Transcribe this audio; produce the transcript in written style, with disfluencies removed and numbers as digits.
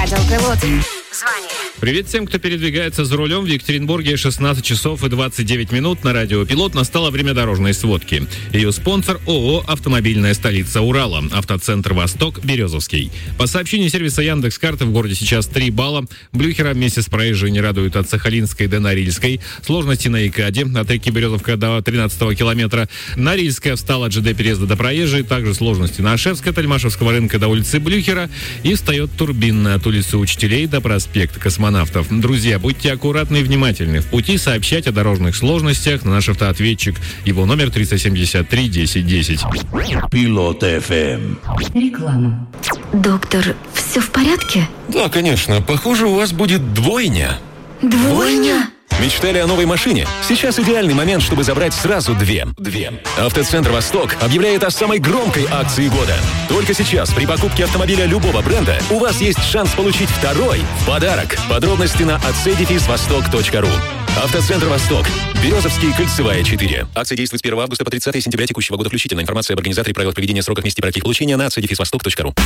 Радиопилот. Звони. Привет всем, кто передвигается за рулем. В Екатеринбурге 16 часов и 29 минут на Радио Пилот. Настало время дорожной сводки. Ее спонсор ООО «Автомобильная столица Урала». Автоцентр «Восток», Березовский. По сообщению сервиса Яндекс.Карты в городе сейчас 3 балла. Блюхера вместе с проезжей не радуют от Сахалинской до Норильской. Сложности на Икаде от реки Березовка до 13 километра. Норильская встала от ЖД переезда до проезжей. Также сложности на Ашевской, от Альмашевского рынка до улицы Блюхера. И встает Турбинная от улицы Учителей до проспекта Космонавтов. Друзья, будьте аккуратны и внимательны. В пути сообщать о дорожных сложностях на наш автоответчик. Его номер 373 1010. Пилот FM. Реклама. Доктор, все в порядке? Да, конечно. Похоже, у вас будет двойня. Двойня? Мечтали о новой машине? Сейчас идеальный момент, чтобы забрать сразу две. Автоцентр «Восток» объявляет о самой громкой акции года. Только сейчас при покупке автомобиля любого бренда у вас есть шанс получить второй в подарок. Подробности на acedefisvostok.ru. Автоцентр «Восток». Березовский, Кольцевая, 4. Акция действует с 1 августа по 30 сентября текущего года включительно. Информация об организаторе, правилах проведения, сроках, месте и порядке получения на acedefisvostok.ru.